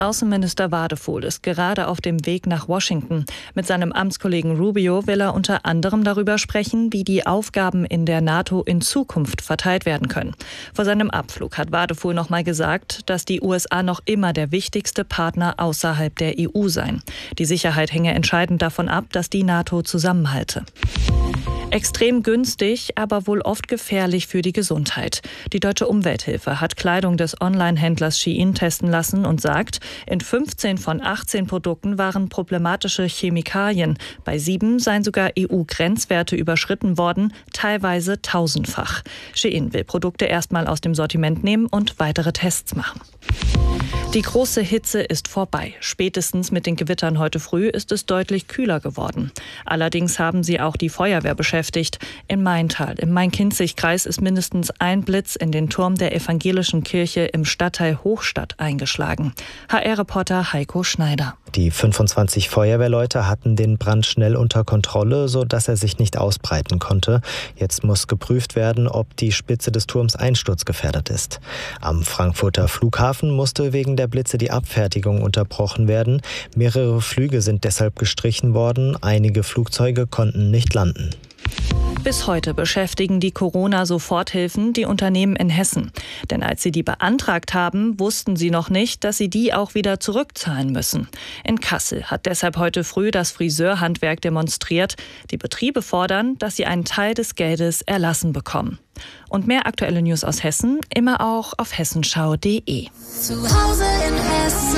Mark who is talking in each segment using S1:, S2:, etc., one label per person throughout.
S1: Außenminister Wadefuhl ist gerade auf dem Weg nach Washington. Mit seinem Amtskollegen Rubio will er unter anderem darüber sprechen, wie die Aufgaben in der NATO in Zukunft verteilt werden können. Vor seinem Abflug hat Wadefuhl nochmal gesagt, dass die USA noch immer der wichtigste Partner außerhalb der EU seien. Die Sicherheit hänge entscheidend davon ab, dass die NATO zusammenhalte. Extrem günstig, aber wohl oft gefährlich für die Gesundheit. Die Deutsche Umwelthilfe hat Kleidung des Online-Händlers Shein testen lassen und sagt, in 15 von 18 Produkten waren problematische Chemikalien. Bei 7 seien sogar EU-Grenzwerte überschritten worden, teilweise tausendfach. Shein will Produkte erstmal aus dem Sortiment nehmen und weitere Tests machen. Die große Hitze ist vorbei. Spätestens mit den Gewittern heute früh ist es deutlich kühler geworden. Allerdings haben sie auch die Feuerwehr beschäftigt. In Maintal, im Main-Kinzig-Kreis, ist mindestens ein Blitz in den Turm der evangelischen Kirche im Stadtteil Hochstadt eingeschlagen. HR-Reporter Heiko Schneider.
S2: Die 25 Feuerwehrleute hatten den Brand schnell unter Kontrolle, sodass er sich nicht ausbreiten konnte. Jetzt muss geprüft werden, ob die Spitze des Turms einsturzgefährdet ist. Am Frankfurter Flughafen musste wegen der Blitze die Abfertigung unterbrochen werden. Mehrere Flüge sind deshalb gestrichen worden. Einige Flugzeuge konnten nicht landen.
S1: Bis heute beschäftigen die Corona-Soforthilfen die Unternehmen in Hessen. Denn als sie die beantragt haben, wussten sie noch nicht, dass sie die auch wieder zurückzahlen müssen. In Kassel hat deshalb heute früh das Friseurhandwerk demonstriert. Die Betriebe fordern, dass sie einen Teil des Geldes erlassen bekommen. Und mehr aktuelle News aus Hessen immer auch auf hessenschau.de.
S3: Zu Hause in Hessen.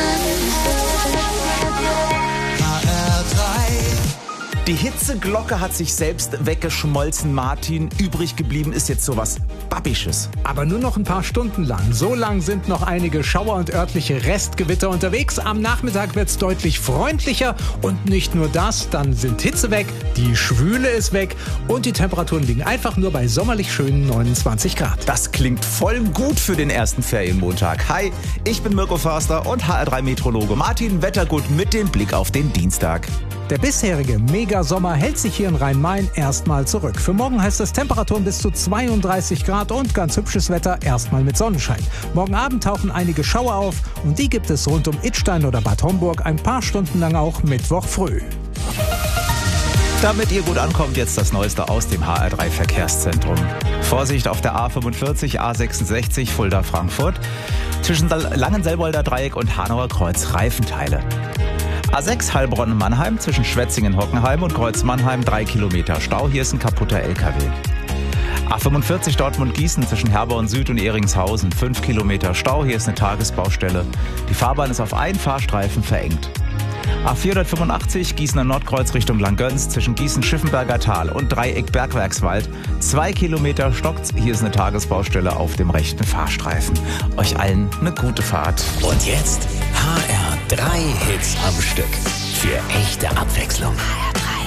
S4: Die Hitzeglocke hat sich selbst weggeschmolzen, Martin. Übrig geblieben ist jetzt sowas Babbisches.
S5: Aber nur noch ein paar Stunden lang. So lang sind noch einige Schauer und örtliche Restgewitter unterwegs. Am Nachmittag wird's deutlich freundlicher. Und nicht nur das, dann sind Hitze weg, die Schwüle ist weg und die Temperaturen liegen einfach nur bei sommerlich schönen 29 Grad.
S4: Das klingt voll gut für den ersten Ferienmontag. Hi, ich bin Mirko Förster und HR3-Meteorologe Martin Wettergut mit dem Blick auf den Dienstag.
S5: Der bisherige Megasommer hält sich hier in Rhein-Main erstmal zurück. Für morgen heißt es Temperaturen bis zu 32 Grad und ganz hübsches Wetter erstmal mit Sonnenschein. Morgen Abend tauchen einige Schauer auf und die gibt es rund um Idstein oder Bad Homburg ein paar Stunden lang auch Mittwoch früh.
S4: Damit ihr gut ankommt, jetzt das Neueste aus dem HR3 Verkehrszentrum. Vorsicht auf der A45, A66 Fulda-Frankfurt. Zwischen Langenselbolder Dreieck und Hanauer Kreuz Reifenteile. A6 Heilbronn-Mannheim zwischen Schwetzingen-Hockenheim und Kreuz-Mannheim 3 Kilometer Stau. Hier ist ein kaputter LKW. A45 Dortmund-Gießen zwischen Herborn Süd und Eringshausen 5 Kilometer Stau. Hier ist eine Tagesbaustelle. Die Fahrbahn ist auf einen Fahrstreifen verengt. A485 Gießener Nordkreuz Richtung Langgöns zwischen Gießen-Schiffenberger Tal und Dreieck Bergwerkswald 2 Kilometer stockt's. Hier ist eine Tagesbaustelle auf dem rechten Fahrstreifen. Euch allen eine gute Fahrt.
S6: Und jetzt HR3 Hits am Stück. Für echte Abwechslung.
S3: HR3.